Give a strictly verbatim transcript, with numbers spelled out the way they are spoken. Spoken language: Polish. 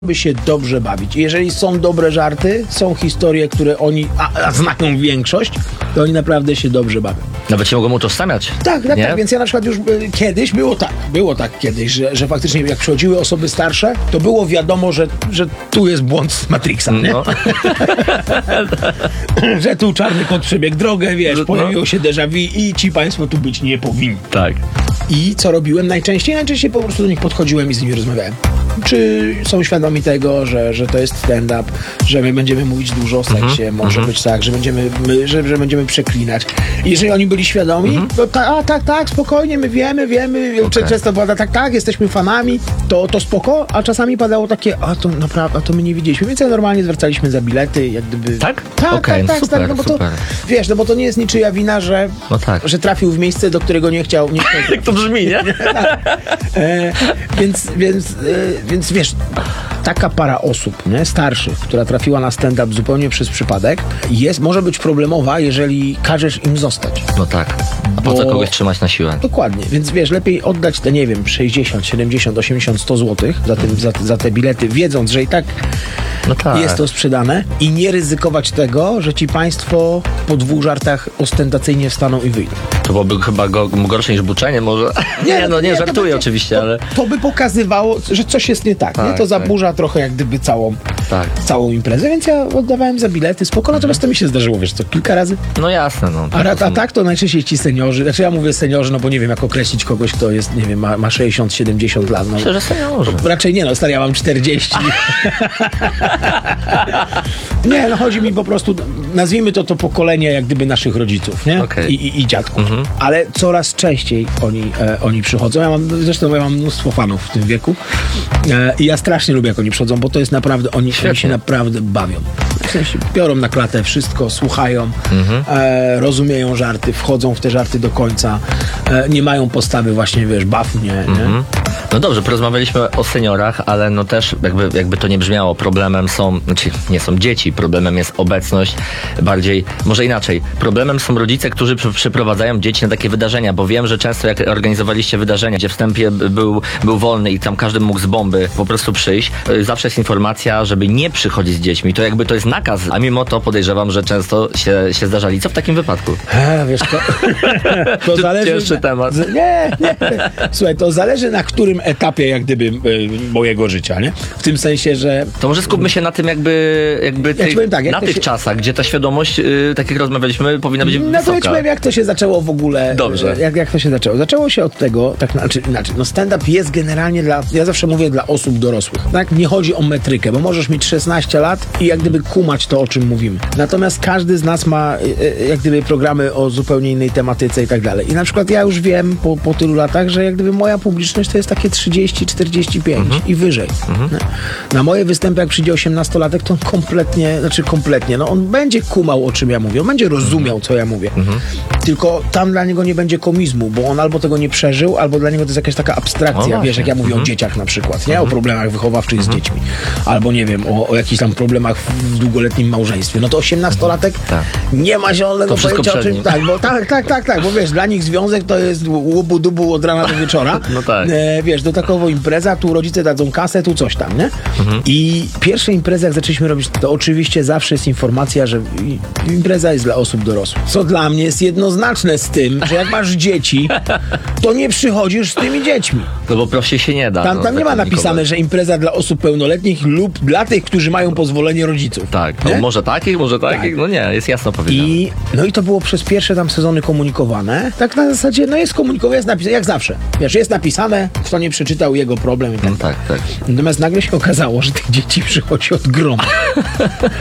by się dobrze bawić. Jeżeli są dobre żarty, są historie, które oni, a, a znają większość, to oni naprawdę się dobrze bawią. Nawet się mogą utożsamiać. Tak, tak, nie? tak, więc ja na przykład już y, kiedyś, było tak, było tak kiedyś, że, że faktycznie jak przychodziły osoby starsze, to było wiadomo, że, że tu jest błąd z Matrixa, nie? No. Że tu czarny kot przebiegł drogę, wiesz, No. pojawiło się déjà vu i ci państwo tu być nie powinni. Tak. I co robiłem najczęściej? Najczęściej po prostu do nich podchodziłem i z nimi rozmawiałem. Czy są świadomi tego, że, że to jest stand-up, że my będziemy mówić dużo o seksie, Mhm, może mhm. być tak, że będziemy, my, że, że będziemy przeklinać. I jeżeli oni byli świadomi, Mhm. to ta, a, tak, tak, spokojnie, my wiemy, wiemy. Okej. Często pada tak, tak, jesteśmy fanami, to, to spoko, a czasami padało takie, a to naprawdę, a to my nie widzieliśmy. Więc ja normalnie zwracaliśmy za bilety, jak gdyby... Tak? Tak, Okej, tak, tak, super, stary, no bo to, super. wiesz, no bo to nie jest niczyja wina, że, No tak. że trafił w miejsce, do którego nie chciał, nie chciał Jak to brzmi, nie? E, więc, więc, e, więc wiesz, taka para osób, nie, starszych, która trafiła na stand-up zupełnie przez przypadek, jest, może być problemowa, jeżeli każesz im zostać. No tak. A po co Bo- kogoś trzymać na siłę? Dokładnie, więc wiesz, lepiej oddać te, nie wiem, sześćdziesiąt, siedemdziesiąt, osiemdziesiąt, sto złotych za, tym, za, za te bilety, wiedząc, że i tak No tak. jest to sprzedane i nie ryzykować tego, że ci państwo po dwóch żartach ostentacyjnie wstaną i wyjdą. To byłoby chyba go, gorsze niż buczenie może. Nie, no nie, to żartuję będzie- oczywiście, to, ale... To by pokazywało, że coś jest nie tak, nie? Tak, To tak. zaburza trochę jak gdyby całą, Tak. całą imprezę, więc ja oddawałem za bilety, spoko, natomiast to mi się zdarzyło, wiesz co, kilka razy. No jasne, no. A, ra- a tak to najczęściej ci seniorzy, znaczy ja mówię seniorzy, no bo nie wiem jak określić kogoś, kto jest, nie wiem, ma, ma sześćdziesiąt, siedemdziesiąt lat, no. Myślę, że seniorzy. Raczej nie, no stary, ja mam czterdzieści. Nie, no chodzi mi po prostu, nazwijmy to to pokolenie jak gdyby naszych rodziców, nie? Okej. I, i, i dziadków. Ale coraz częściej oni, e, oni przychodzą. Ja mam, zresztą ja mam mnóstwo fanów w tym wieku e, i ja strasznie lubię jak oni przychodzą, bo to jest naprawdę, oni, oni się Świetnie. naprawdę bawią. W sensie biorą na klatę wszystko, słuchają, e, rozumieją żarty, wchodzą w te żarty do końca, e, nie mają postawy właśnie, wiesz, baw mnie, nie? No dobrze, porozmawialiśmy o seniorach, ale no też jakby, jakby to nie brzmiało, problemem są, znaczy nie są dzieci, problemem jest obecność, bardziej, może inaczej, problemem są rodzice, którzy przy, przyprowadzają dzieci na takie wydarzenia, bo wiem, że często jak organizowaliście wydarzenia, gdzie wstępie b- był, był wolny i tam każdy mógł z bomby po prostu przyjść, y, zawsze jest informacja, żeby nie przychodzić z dziećmi, to jakby to jest nakaz, a mimo to podejrzewam, że często się, się zdarzali. Co w takim wypadku? E, wiesz, to, to Czy zależy... cięższy temat? Z, nie, nie. Słuchaj, to zależy na którym etapie jak gdyby y, mojego życia, nie? W tym sensie, że... To może skupmy się na tym jakby, jakby Ja ci powiem tak, jak na to tych się- czasach, gdzie ta świadomość, y, tak jak rozmawialiśmy, powinna być No to ja ci wysoka. powiem, jak to się zaczęło w ogóle. Dobrze. Jak, jak to się zaczęło? Zaczęło się od tego, tak znaczy, znaczy no stand-up jest generalnie dla, ja zawsze mówię dla osób dorosłych, tak? Nie chodzi o metrykę, bo możesz mieć szesnaście lat i jak gdyby kumać to, o czym mówimy. Natomiast każdy z nas ma y, y, jak gdyby programy o zupełnie innej tematyce i tak dalej. I na przykład ja już wiem po, po tylu latach, że jak gdyby moja publiczność to jest takie trzydzieści czterdzieści pięć i wyżej. Nie? Na moje występy, jak przyjdzie osiemnastolatek, to on kompletnie, znaczy kompletnie, no on będzie kumał, o czym ja mówię, on będzie rozumiał, co ja mówię. Tylko tam dla niego nie będzie komizmu, bo on albo tego nie przeżył, albo dla niego to jest jakaś taka abstrakcja, O, wiesz, jak ja właśnie. mówię o dzieciach na przykład, nie? O problemach wychowawczych z dziećmi. Albo nie wiem, o, o jakichś tam problemach w długoletnim małżeństwie. No to osiemnastolatek Tak. nie ma zielonego To wszystko pojęcia o przed czym... nim. Tak, bo, tak, tak, tak, tak, bo wiesz, dla nich związek to jest łubu dubu od rana do wieczora. No tak. E, wiesz, do takowo impreza, tu rodzice dadzą kasę, tu coś tam, nie? Mhm. I pierwsze imprezy, jak zaczęliśmy robić, to oczywiście zawsze jest informacja, że i- impreza jest dla osób dorosłych. Co dla mnie jest jednoznaczne z tym, że jak masz dzieci, to nie przychodzisz z tymi dziećmi. No bo prościej się nie da. Tam, no, tam nie ma napisane, zakomunikować. że impreza dla osób pełnoletnich lub dla tych, którzy mają pozwolenie rodziców. Tak, no Nie? może takich, może takich, Tak. no nie, jest jasno powiedziane. I, no i to było przez pierwsze tam sezony komunikowane. Tak na zasadzie, no jest komunikowane, jest napisane, jak zawsze. Wiesz, jest napisane, kto nie przeczytał, jego problem i tak. No tak, tak. Natomiast nagle się okazało, że tych dzieci przychodzi od gromu.